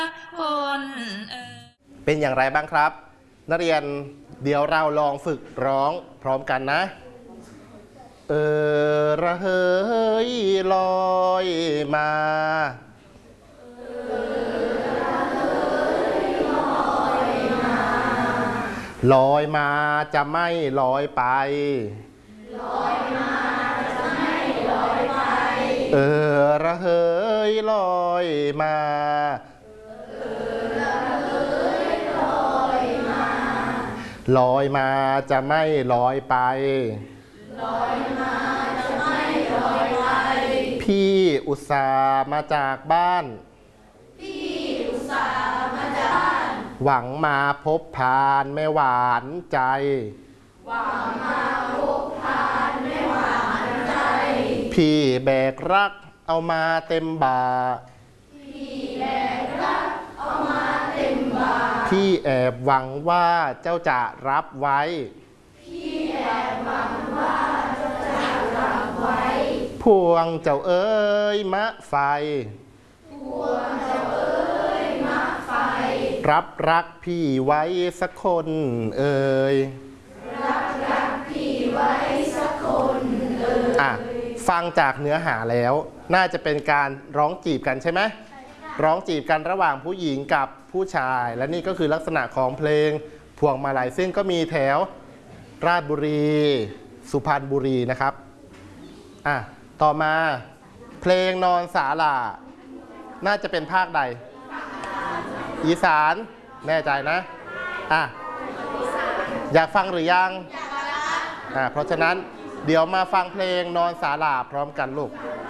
คนเป็นอย่างไรบ้างครับนักเรียนเดี๋ยวเราลองฝึกร้องพร้อมกันนะระเหยลอยมาลอยมาจะไม่ลอยไประเหยลอยมาลอยมาจะไม่ลอยไปพี่อุตส่าห์มาจากบ้านหวังมาพบพานแม่หวานใจพี่แบกรักเอามาเต็มบ่าพี่แอบหวังว่าเจ้าจะรับไว้พวงเจ้าเอ๋ยมะไฟรับรักพี่ไว้สักคนเอ๋ยฟังจากเนื้อหาแล้วน่าจะเป็นการร้องจีบกันใช่ไหมร้องจีบกันระหว่างผู้หญิงกับผู้ชายและนี่ก็คือลักษณะของเพลงพวงมาลัยซึ่งก็มีแถวราชบุรีสุพรรณบุรีนะครับต่อมาเพลงนอนศาลาน่าจะเป็นภาคใดอีสานแน่ใจนะอยากฟังหรือยังเพราะฉะนั้นเดี๋ยวมาฟังเพลงนอนศาลาพร้อมกันลูก